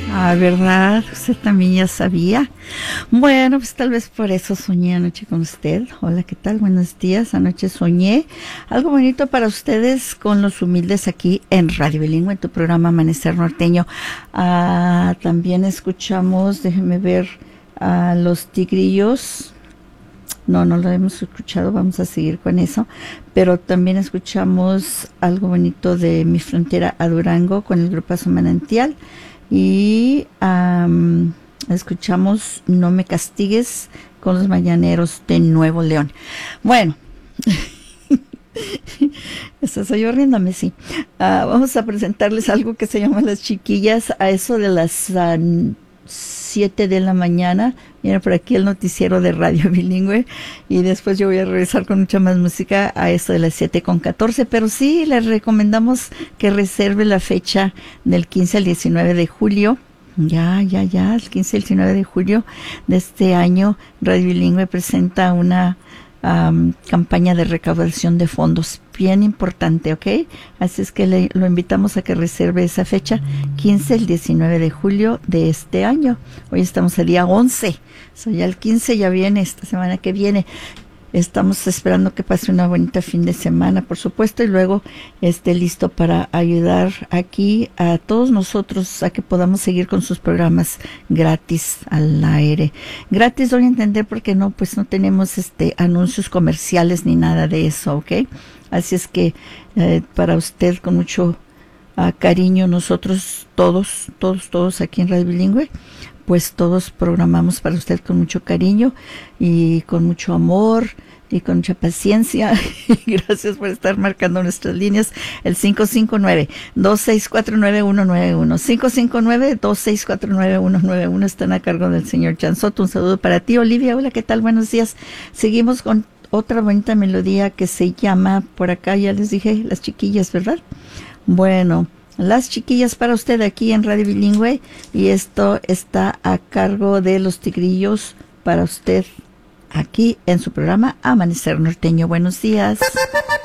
Ah, ¿verdad? Usted también ya sabía. Bueno, pues tal vez por eso soñé anoche con usted. Hola, ¿qué tal? Buenos días. Anoche soñé algo bonito para ustedes con los humildes aquí en Radio Bilingüe, en tu programa Amanecer Norteño. También escuchamos, déjenme ver, a los Tigrillos. No lo hemos escuchado, vamos a seguir con eso. Pero también escuchamos algo bonito de Mi Frontera a Durango con el grupazo Manantial. Y escuchamos No me castigues con los Mañaneros de Nuevo León. Bueno, estoy yo riéndome, sí. Vamos a presentarles algo que se llama Las Chiquillas a eso de las 7 de la mañana. Viene por aquí el noticiero de Radio Bilingüe y después yo voy a regresar con mucha más música a eso de las 7:14, pero sí les recomendamos que reserve la fecha del 15 al 19 de julio. Ya, el 15 al 19 de julio de este año Radio Bilingüe presenta una campaña de recaudación de fondos bien importante, ¿ok? Así es que lo invitamos a que reserve esa fecha, 15 al 19 de julio de este año. Hoy estamos el día 11, ya el 15 ya viene, esta semana que viene. Estamos esperando que pase una bonita fin de semana, por supuesto, y luego esté listo para ayudar aquí a todos nosotros a que podamos seguir con sus programas gratis al aire. Gratis doy a entender porque no tenemos anuncios comerciales ni nada de eso, ¿ok? Así es que para usted con mucho cariño, nosotros todos aquí en Radio Bilingüe, pues todos programamos para usted con mucho cariño y con mucho amor y con mucha paciencia. Gracias por estar marcando nuestras líneas. El 559-264-9191. 559-264-9191 están a cargo del señor Chanzot. Un saludo para ti, Olivia. Hola, ¿qué tal? Buenos días. Seguimos con otra bonita melodía que se llama, por acá ya les dije, Las Chiquillas, ¿verdad? Bueno, Las Chiquillas para usted aquí en Radio Bilingüe, y esto está a cargo de los Tigrillos para usted aquí en su programa Amanecer Norteño. Buenos días.